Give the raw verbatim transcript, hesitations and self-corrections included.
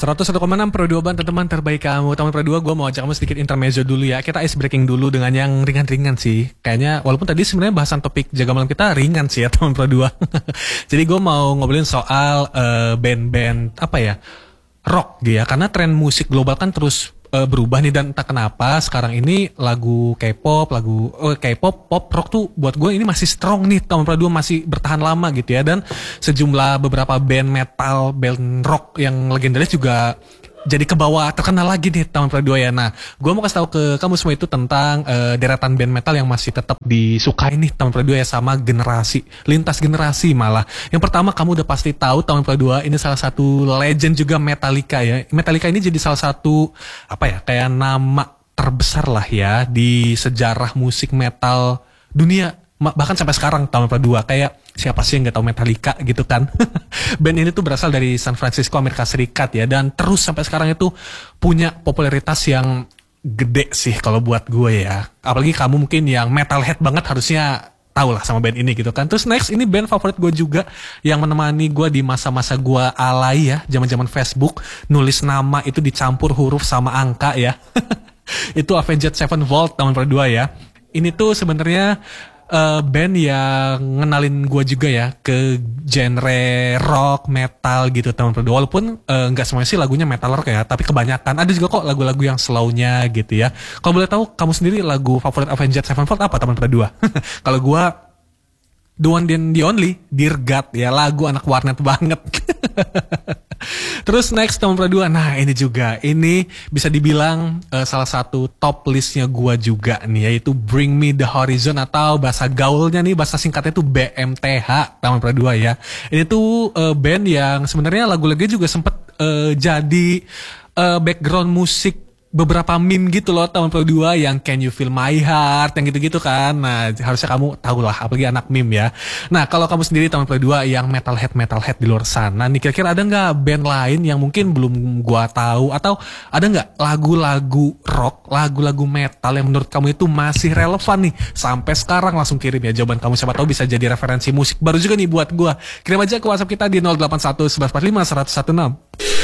seratus satu koma enam Pro dua Ban, teman terbaik kamu. Teman Pro dua, gue mau ajak kamu sedikit intermezzo dulu ya. Kita ice breaking dulu dengan yang ringan-ringan sih. Kayaknya walaupun tadi sebenarnya bahasan topik jaga malam kita ringan sih ya teman Pro dua. Jadi gue mau ngobrolin soal uh, band-band apa ya, rock gitu ya. Karena tren musik global kan terus uh, berubah nih, dan entah kenapa sekarang ini lagu K-pop, lagu oh, K-pop, pop rock tuh buat gue ini masih strong nih teman Pro dua, masih bertahan lama gitu ya. Dan sejumlah beberapa band metal, band rock yang legendaris juga jadi ke bawah terkenal lagi nih tahun Pro dua ya. Nah, gue mau kasih tahu ke kamu semua itu tentang uh, deretan band metal yang masih tetap disukai nih tahun Pro dua ya, sama generasi, lintas generasi malah. Yang pertama, kamu udah pasti tahu tahun Pro dua ini salah satu legend juga, Metallica ya. Metallica ini jadi salah satu apa ya, kayak nama terbesar lah ya di sejarah musik metal dunia. Bahkan sampai sekarang tahun Pro dua, kayak siapa sih yang gak tahu Metallica gitu kan. Band ini tuh berasal dari San Francisco, Amerika Serikat ya, dan terus sampai sekarang itu punya popularitas yang gede sih kalau buat gue ya. Apalagi kamu mungkin yang metalhead banget harusnya tahu lah sama band ini gitu kan. Terus next, ini band favorit gue juga yang menemani gue di masa-masa gue alay ya, zaman-zaman Facebook nulis nama itu dicampur huruf sama angka ya. Itu Avenged Sevenfold tahun Pro dua ya. Ini tuh sebenarnya Uh, band yang ngenalin gue juga ya ke genre rock, metal gitu teman Pro dua. Walaupun uh, gak semuanya sih lagunya metal rock ya, tapi kebanyakan ada juga kok lagu-lagu yang slownya gitu ya. Kalau boleh tahu, kamu sendiri lagu favorit Avenged Sevenfold apa teman Pro dua? Kalau gue The One and The Only, Dear God ya, lagu anak warnet banget. Terus next teman Pro dua, nah ini juga, ini bisa dibilang uh, salah satu top listnya gua juga nih, yaitu Bring Me The Horizon, atau bahasa gaulnya nih, bahasa singkatnya tuh B M T H teman Pro dua ya. Ini tuh uh, band yang sebenarnya lagu-lagunya juga sempet uh, jadi uh, background musik beberapa meme gitu loh tahun Pro dua, yang Can You Feel My Heart, yang gitu-gitu kan. Nah, harusnya kamu tahu lah, apalagi anak meme ya. Nah, kalau kamu sendiri tahun Pro dua yang metalhead-metalhead di luar sana nih, kira-kira ada nggak band lain yang mungkin belum gua tahu, atau ada nggak lagu-lagu rock, lagu-lagu metal yang menurut kamu itu masih relevan nih sampai sekarang? Langsung kirim ya jawaban kamu, siapa tahu bisa jadi referensi musik baru juga nih buat gua. Kirim aja ke WhatsApp kita di nol delapan satu satu satu empat lima satu satu enam.